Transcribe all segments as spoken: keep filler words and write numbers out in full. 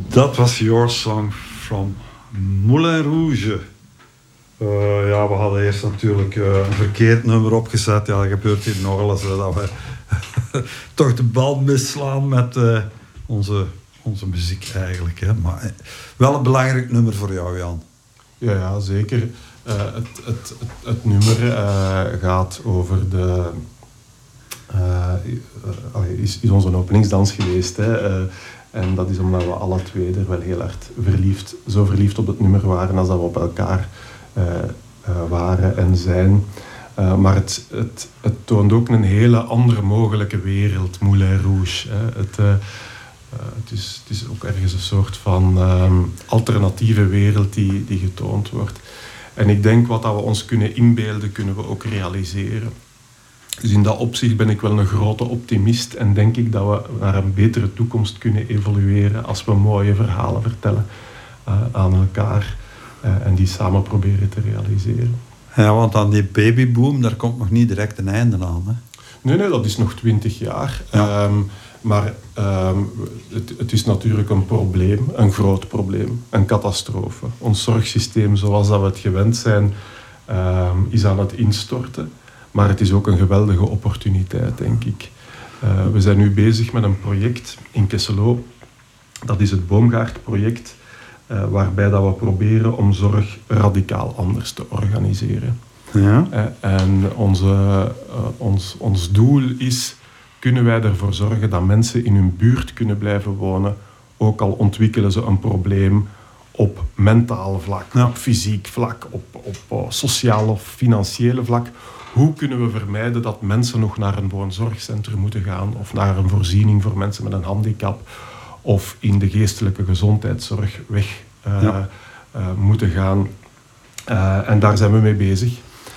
Dat was Your Song from Moulin Rouge. Uh, ja, we hadden eerst natuurlijk uh, een verkeerd nummer opgezet. Ja, dat gebeurt hier nogal eens dat we toch de bal misslaan met uh, onze, onze muziek eigenlijk. Hè. Maar uh, wel een belangrijk nummer voor jou, Jan. Ja, ja zeker. Uh, het, het, het, het nummer uh, gaat over de... Uh, uh, is, is onze openingsdans geweest. Hè. Uh, en dat is omdat we alle twee er wel heel hard verliefd, zo verliefd op het nummer waren als dat we op elkaar uh, uh, waren en zijn. Uh, maar het, het, het toont ook een hele andere mogelijke wereld, Moulin Rouge. Hè. Het, uh, uh, het, is, het is ook ergens een soort van um, alternatieve wereld die, die getoond wordt. En ik denk wat dat we ons kunnen inbeelden, kunnen we ook realiseren. Dus in dat opzicht ben ik wel een grote optimist en denk ik dat we naar een betere toekomst kunnen evolueren als we mooie verhalen vertellen uh, aan elkaar uh, en die samen proberen te realiseren. Ja, want aan die babyboom, daar komt nog niet direct een einde aan, hè? Nee, nee, dat is nog twintig jaar. Ja. Um, maar um, het, het is natuurlijk een probleem, een groot probleem, een catastrofe. Ons zorgsysteem, zoals dat we het gewend zijn, um, is aan het instorten. Maar het is ook een geweldige opportuniteit, denk ik. Uh, we zijn nu bezig met een project in Kesselo. Dat is het Boomgaard-project, uh, waarbij dat we proberen om zorg radicaal anders te organiseren. Ja. Uh, en onze, uh, ons, ons doel is, kunnen wij ervoor zorgen dat mensen in hun buurt kunnen blijven wonen, ook al ontwikkelen ze een probleem op mentaal vlak, ja. op fysiek vlak, op, op uh, sociaal of financiële vlak. Hoe kunnen we vermijden dat mensen nog naar een woonzorgcentrum moeten gaan of naar een voorziening voor mensen met een handicap of in de geestelijke gezondheidszorg weg uh, ja. uh, moeten gaan. Uh, en daar zijn we mee bezig.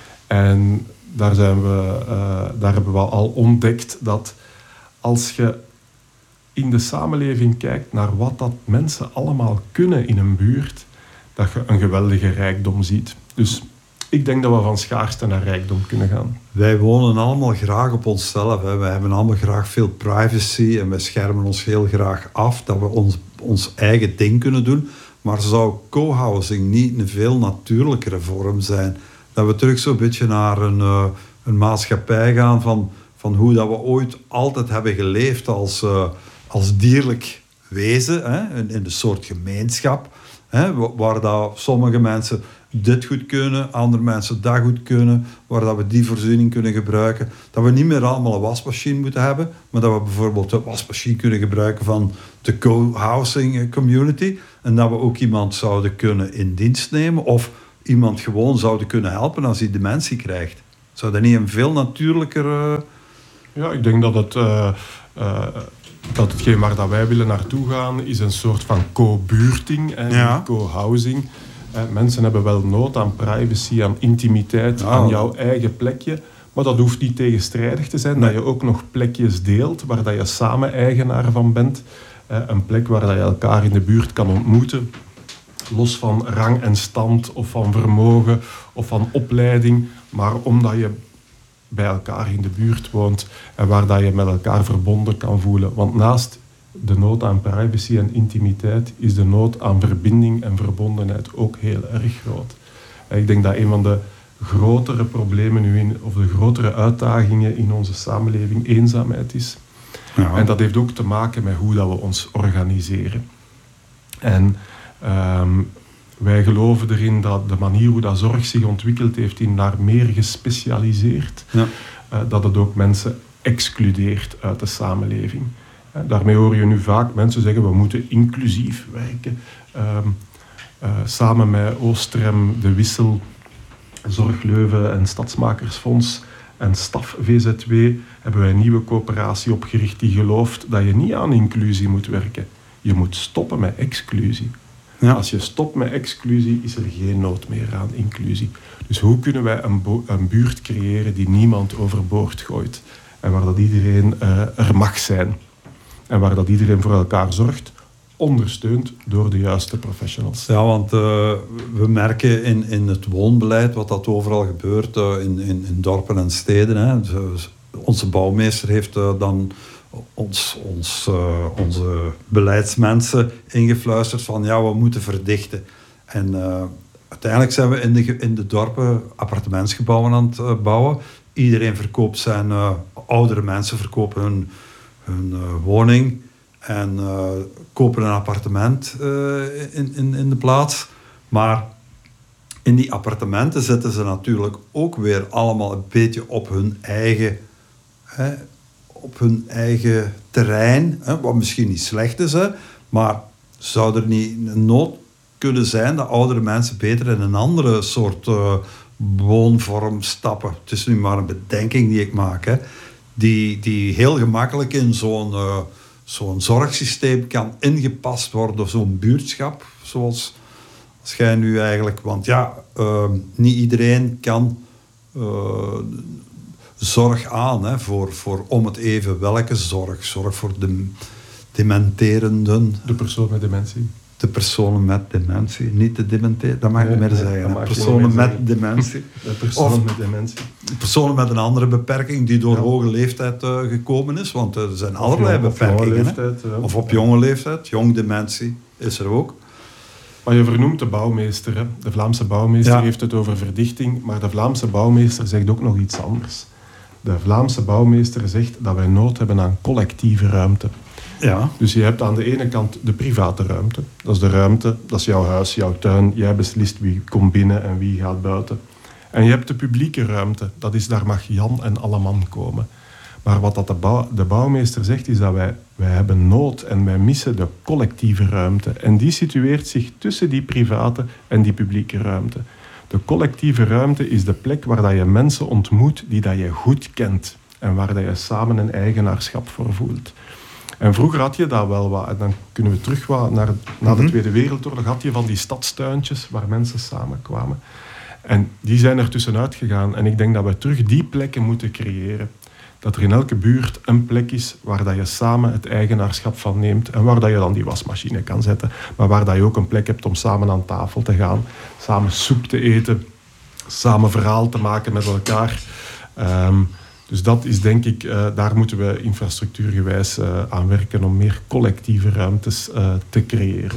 En daar, zijn we, uh, daar hebben we al ontdekt dat als je in de samenleving kijkt naar wat dat mensen allemaal kunnen in een buurt, dat je een geweldige rijkdom ziet. Dus ik denk dat we van schaarste naar rijkdom kunnen gaan. Wij wonen allemaal graag op onszelf. Hè. Wij hebben allemaal graag veel privacy en wij schermen ons heel graag af dat we ons, ons eigen ding kunnen doen. Maar zou co-housing niet een veel natuurlijkere vorm zijn? Dat we terug zo'n beetje naar een, uh, een maatschappij gaan van, van hoe dat we ooit altijd hebben geleefd als, uh, als dierlijk wezen, hè, in, in een soort gemeenschap, hè, waar dat sommige mensen dit goed kunnen, andere mensen dat goed kunnen, waar dat we die voorziening kunnen gebruiken. Dat we niet meer allemaal een wasmachine moeten hebben, maar dat we bijvoorbeeld de wasmachine kunnen gebruiken van de co-housing community en dat we ook iemand zouden kunnen in dienst nemen of iemand gewoon zouden kunnen helpen als hij dementie krijgt. Zou dat niet een veel natuurlijker... Uh... Ja, ik denk dat het... Uh, uh, dat hetgeen waar dat wij willen naartoe gaan is een soort van co-buurting en ja. co-housing. Uh, mensen hebben wel nood aan privacy, aan intimiteit, oh. aan jouw eigen plekje. Maar dat hoeft niet tegenstrijdig te zijn. Nee. Dat je ook nog plekjes deelt waar dat je samen eigenaar van bent. Uh, een plek waar dat je elkaar in de buurt kan ontmoeten. Los van rang en stand of van vermogen of van opleiding. Maar omdat je bij elkaar in de buurt woont en waar dat je met elkaar verbonden kan voelen. Want naast de nood aan privacy en intimiteit is de nood aan verbinding en verbondenheid ook heel erg groot. Ik denk dat een van de grotere problemen nu in, of de grotere uitdagingen in onze samenleving eenzaamheid is. Ja. En dat heeft ook te maken met hoe dat we ons organiseren. En um, wij geloven erin dat de manier hoe dat zorg zich ontwikkeld heeft in naar meer gespecialiseerd, ja. uh, dat het ook mensen excludeert uit de samenleving. Uh, daarmee hoor je nu vaak mensen zeggen, we moeten inclusief werken. Um, uh, samen met Oostrem, De Wissel, Zorg Leuven en Stadsmakersfonds en Staf V Z W hebben wij een nieuwe coöperatie opgericht die gelooft dat je niet aan inclusie moet werken. Je moet stoppen met exclusie. Ja. Als je stopt met exclusie, is er geen nood meer aan inclusie. Dus hoe kunnen wij een, bo- een buurt creëren die niemand overboord gooit? En waar dat iedereen uh, er mag zijn. En waar dat iedereen voor elkaar zorgt, ondersteund door de juiste professionals. Ja, want uh, we merken in, in het woonbeleid wat dat overal gebeurt, uh, in, in, in dorpen en steden. Hè. Dus, onze bouwmeester heeft uh, dan ons, ons, uh, onze beleidsmensen ingefluisterd van ja, we moeten verdichten. En uh, uiteindelijk zijn we in de, in de dorpen appartementsgebouwen aan het uh, bouwen. Iedereen verkoopt zijn... Uh, oudere mensen verkopen hun, hun uh, woning en uh, kopen een appartement uh, in, in, in de plaats. Maar in die appartementen zitten ze natuurlijk ook weer allemaal een beetje op hun eigen, hè, op hun eigen terrein. Hè, wat misschien niet slecht is, hè, maar zou er niet een nood kunnen zijn dat oudere mensen beter in een andere soort uh, woonvorm stappen? Het is nu maar een bedenking die ik maak, hè. Die, die heel gemakkelijk in zo'n, uh, zo'n zorgsysteem kan ingepast worden, of zo'n buurtschap, zoals als jij nu eigenlijk... Want ja, uh, niet iedereen kan uh, zorg aan, hè, voor, voor om het even welke zorg. Zorg voor de dementerenden. De persoon met dementie. De personen met dementie. Niet de dementeer, dat mag ik nee, niet meer nee, zeggen. Mag personen met zeggen. dementie. De persoon of met dementie. Personen met een andere beperking die door ja. hoge leeftijd uh, gekomen is. Want er zijn allerlei of beperkingen. Op leeftijd, ja. Of op jonge leeftijd. Jong dementie is er ook. Maar je vernoemt de bouwmeester. Hè? De Vlaamse bouwmeester ja. heeft het over verdichting. Maar de Vlaamse bouwmeester zegt ook nog iets anders. De Vlaamse bouwmeester zegt dat wij nood hebben aan collectieve ruimte. Ja. Dus je hebt aan de ene kant de private ruimte. Dat is de ruimte, dat is jouw huis, jouw tuin. Jij beslist wie komt binnen en wie gaat buiten. En je hebt de publieke ruimte. Dat is, daar mag Jan en alle man komen. Maar wat dat de, bouw, de bouwmeester zegt, is dat wij, wij hebben nood en wij missen de collectieve ruimte. En die situeert zich tussen die private en die publieke ruimte. De collectieve ruimte is de plek waar dat je mensen ontmoet die dat je goed kent. En waar dat je samen een eigenaarschap voor voelt. En vroeger had je dat wel wat. En dan kunnen we terug wat naar na de Tweede Wereldoorlog. Had je van die stadstuintjes waar mensen samenkwamen. En die zijn er tussenuit gegaan. En ik denk dat we terug die plekken moeten creëren. Dat er in elke buurt een plek is waar dat je samen het eigenaarschap van neemt. En waar dat je dan die wasmachine kan zetten. Maar waar dat je ook een plek hebt om samen aan tafel te gaan. Samen soep te eten. Samen verhaal te maken met elkaar. Um, Dus dat is denk ik, uh, daar moeten we infrastructuurgewijs uh, aan werken om meer collectieve ruimtes uh, te creëren.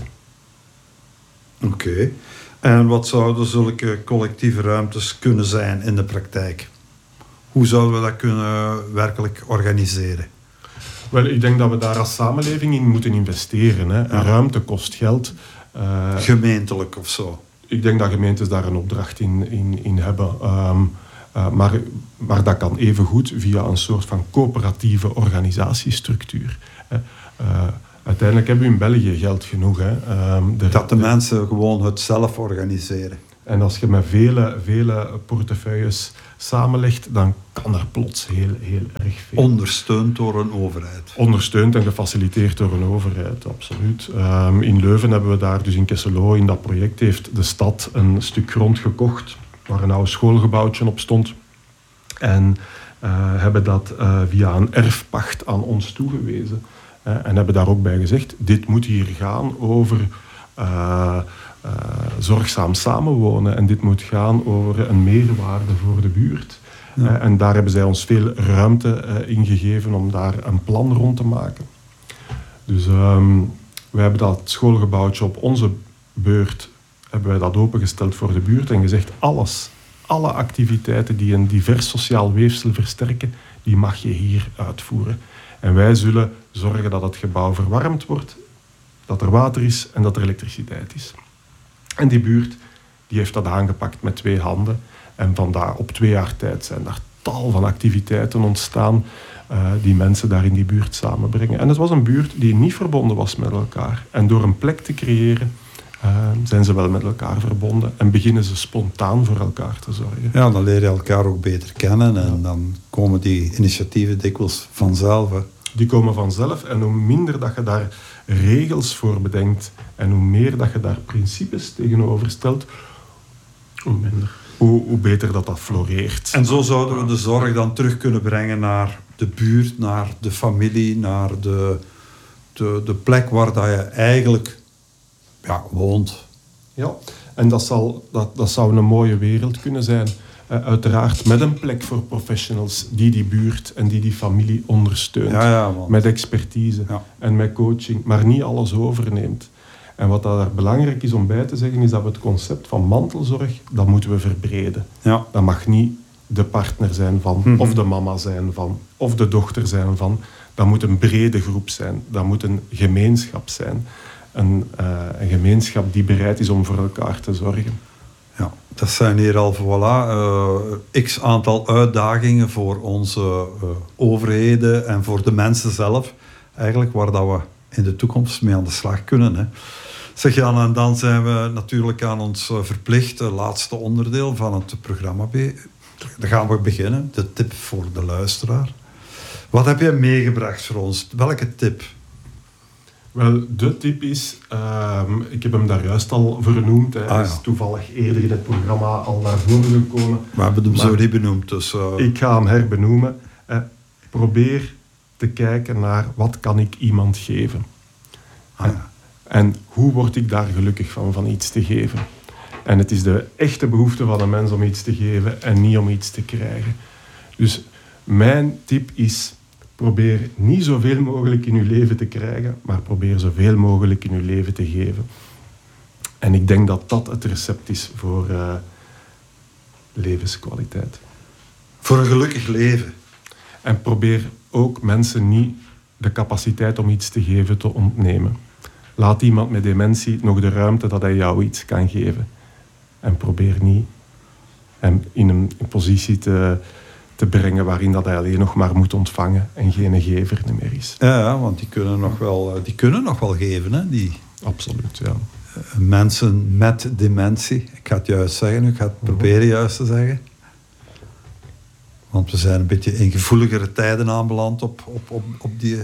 Oké. Okay. En wat zouden zulke collectieve ruimtes kunnen zijn in de praktijk? Hoe zouden we dat kunnen werkelijk organiseren? Wel, ik denk dat we daar als samenleving in moeten investeren. Hè. Ja. Ruimte kost geld. Uh, Gemeentelijk of zo? Ik denk dat gemeentes daar een opdracht in, in, in hebben. Um, Uh, maar, maar dat kan evengoed via een soort van coöperatieve organisatiestructuur. Uh, uh, uiteindelijk hebben we in België geld genoeg. Hè. Uh, de, dat de, de mensen gewoon het zelf organiseren. En als je met vele, vele portefeuilles samenlegt, dan kan er plots heel, heel erg veel. Ondersteund door een overheid. Ondersteund en gefaciliteerd door een overheid, absoluut. Um, in Leuven hebben we daar, dus in Kesselo, in dat project, heeft de stad een stuk grond gekocht waar een oude schoolgebouwtje op stond. En uh, hebben dat uh, via een erfpacht aan ons toegewezen. Uh, en hebben daar ook bij gezegd, dit moet hier gaan over uh, uh, zorgzaam samenwonen. En dit moet gaan over een meerwaarde voor de buurt. Ja. Uh, en daar hebben zij ons veel ruimte uh, in gegeven om daar een plan rond te maken. Dus um, we hebben dat schoolgebouwtje op onze beurt hebben wij dat opengesteld voor de buurt en gezegd, alles, alle activiteiten die een divers sociaal weefsel versterken, die mag je hier uitvoeren. En wij zullen zorgen dat het gebouw verwarmd wordt, dat er water is en dat er elektriciteit is. En die buurt die heeft dat aangepakt met twee handen. En vandaar op twee jaar tijd zijn daar tal van activiteiten ontstaan uh, die mensen daar in die buurt samenbrengen. En het was een buurt die niet verbonden was met elkaar. En door een plek te creëren, Uh, zijn ze wel met elkaar verbonden en beginnen ze spontaan voor elkaar te zorgen. Ja, dan leer je elkaar ook beter kennen en ja. dan komen die initiatieven dikwijls vanzelf. Hè. Die komen vanzelf en hoe minder dat je daar regels voor bedenkt en hoe meer dat je daar principes tegenover stelt, hoe minder. Hoe, hoe beter dat dat floreert. En zo zouden we de zorg dan terug kunnen brengen naar de buurt, naar de familie, naar de, de, de plek waar dat je eigenlijk ja, woont. Ja, en dat, zal, dat, dat zou een mooie wereld kunnen zijn. Uh, uiteraard met een plek voor professionals die die buurt en die die familie ondersteunt. Ja, ja, met expertise ja. en met coaching, maar niet alles overneemt. En wat daar belangrijk is om bij te zeggen, is dat we het concept van mantelzorg, dat moeten we verbreden. Ja. Dat mag niet de partner zijn van, mm-hmm. of de mama zijn van, of de dochter zijn van. Dat moet een brede groep zijn. Dat moet een gemeenschap zijn. Een, uh, een gemeenschap die bereid is om voor elkaar te zorgen. Ja, dat zijn hier al voilà, uh, x aantal uitdagingen voor onze uh, overheden en voor de mensen zelf. Eigenlijk waar dat we in de toekomst mee aan de slag kunnen. Hè. Zeg Jan, en dan zijn we natuurlijk aan ons verplicht laatste onderdeel van het programma. Dan gaan we beginnen. De tip voor de luisteraar. Wat heb jij meegebracht voor ons? Welke tip? Wel, de tip is, uh, ik heb hem daar juist al vernoemd. Hij ah, ja. is toevallig eerder in het programma al naar voren gekomen. We hebben hem maar zo niet benoemd. Dus, uh... Ik ga hem herbenoemen. Uh, probeer te kijken naar wat kan ik iemand geven. Ah, ja. En hoe word ik daar gelukkig van, van iets te geven. En het is de echte behoefte van een mens om iets te geven en niet om iets te krijgen. Dus mijn tip is, probeer niet zoveel mogelijk in je leven te krijgen, maar probeer zoveel mogelijk in je leven te geven. En ik denk dat dat het recept is voor uh, levenskwaliteit. Voor een gelukkig leven. En probeer ook mensen niet de capaciteit om iets te geven te ontnemen. Laat iemand met dementie nog de ruimte dat hij jou iets kan geven. En probeer niet hem in een positie te, te brengen waarin dat hij alleen nog maar moet ontvangen en geen gever meer is. Ja, want die kunnen nog wel, die kunnen nog wel geven, hè? Die Absoluut, ja. Mensen met dementie. Ik ga het juist zeggen, ik ga het proberen juist te zeggen. Want we zijn een beetje in gevoeligere tijden aanbeland op, op, op, op die...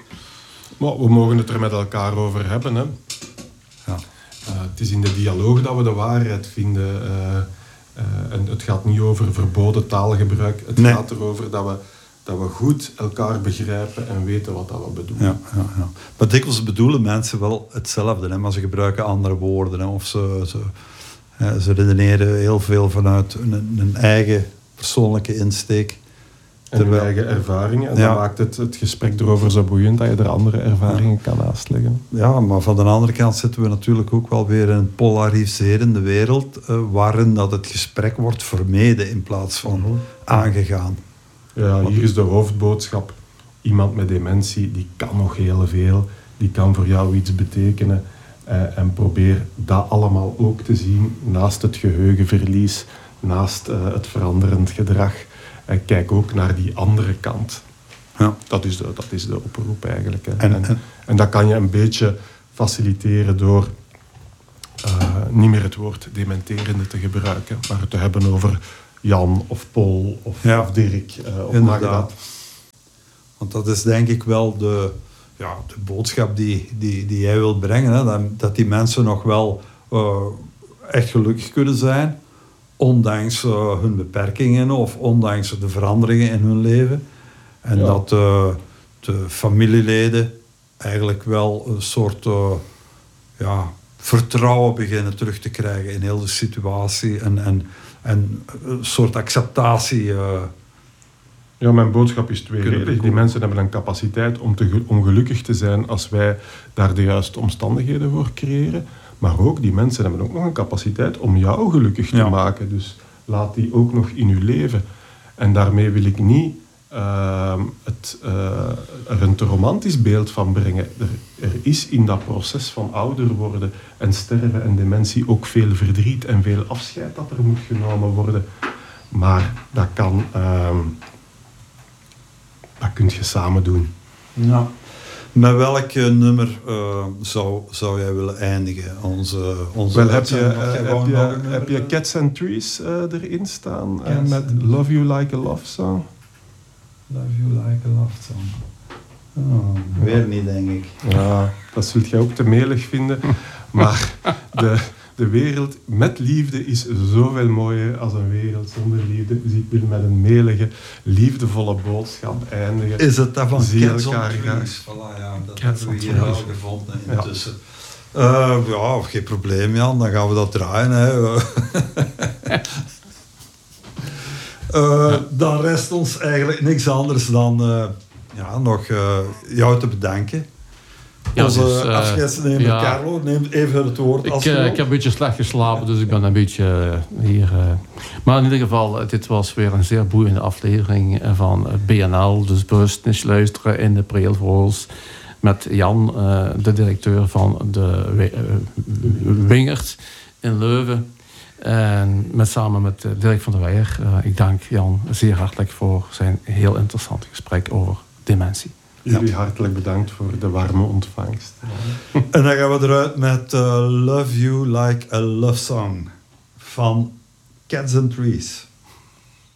Maar we mogen het er met elkaar over hebben. Hè. Ja. Uh, het is in de dialoog dat we de waarheid vinden. Uh, uh, en het gaat niet over verboden taalgebruik. Het nee. gaat erover dat we, dat we goed elkaar begrijpen en weten wat dat we bedoelen. Ja, ja, ja. Maar dikwijls bedoelen mensen wel hetzelfde, hè, maar ze gebruiken andere woorden. Hè, of ze, ze, hè, ze redeneren heel veel vanuit een, een eigen persoonlijke insteek. En terwijl, eigen ervaringen. En ja. dat maakt het, het gesprek erover zo boeiend dat je er andere ervaringen ja. kan naastleggen. Ja, maar van de andere kant zitten we natuurlijk ook wel weer in een polariserende wereld, uh, waarin dat het gesprek wordt vermeden in plaats van mm-hmm. aangegaan. Ja, hier is de hoofdboodschap. Iemand met dementie, die kan nog heel veel. Die kan voor jou iets betekenen. Uh, en probeer dat allemaal ook te zien naast het geheugenverlies, naast uh, het veranderend gedrag. En kijk ook naar die andere kant. Ja. Dat is de, dat is de oproep eigenlijk. Hè. En, en, en, en dat kan je een beetje faciliteren door uh, niet meer het woord dementerende te gebruiken, maar het te hebben over Jan of Paul of, ja. of Dirk uh, of Inderdaad. Magda. Want dat is denk ik wel de, ja, de boodschap die, die, die jij wilt brengen. Hè? Dat, dat die mensen nog wel uh, echt gelukkig kunnen zijn. Ondanks uh, hun beperkingen of ondanks de veranderingen in hun leven. En ja. dat uh, de familieleden eigenlijk wel een soort uh, ja, vertrouwen beginnen terug te krijgen in heel de situatie. En, en, en een soort acceptatie. Uh, ja, mijn boodschap is tweeledig. Die mensen hebben een capaciteit om, te, om gelukkig te zijn als wij daar de juiste omstandigheden voor creëren. Maar ook, die mensen hebben ook nog een capaciteit om jou gelukkig te ja. maken. Dus laat die ook nog in je leven. En daarmee wil ik niet uh, het, uh, er een te romantisch beeld van brengen. Er, er is in dat proces van ouder worden en sterven en dementie ook veel verdriet en veel afscheid dat er moet genomen worden. Maar dat kan... Uh, dat kun je samen doen. Ja. Met welk nummer uh, zou, zou jij willen eindigen? Onze, onze Wel, heb je, uh, heb, je, heb je Cats and Trees uh, erin staan? Uh, met Love You Like a Love Song? Love You Like a Love Song. Oh, weer niet, denk ik. Ja, dat zult jij ook te melig vinden. Maar de, de wereld met liefde is zoveel mooier als een wereld zonder liefde. Dus ik wil met een melige, liefdevolle boodschap eindigen. Is het dat van Cats and Trees? Voilà, ja, dat Cats hebben we hier al gevonden intussen. Ja. Uh, ja, geen probleem, Jan. Dan gaan we dat draaien. Hè. Uh, ja. Dan rest ons eigenlijk niks anders dan uh, ja, nog uh, jou te bedanken. Ja, Onze dus, uh, afscheidsnemer ja. Carlo, neem even het woord. Ik, als uh, ik heb een beetje slecht geslapen, dus ik ben een beetje uh, hier. Uh, maar in ieder geval, dit was weer een zeer boeiende aflevering van B N L. Dus bewust eens luisteren in de Preelvogels. Met Jan, uh, de directeur van de uh, Wingert in Leuven. En met, samen met uh, Dirk van der Weijer. Uh, ik dank Jan zeer hartelijk voor zijn heel interessante gesprek over dementie. Jullie ja. hartelijk bedankt voor de warme ontvangst. Ja. En dan gaan we eruit met uh, Love You Like a Love Song van Cats and Trees.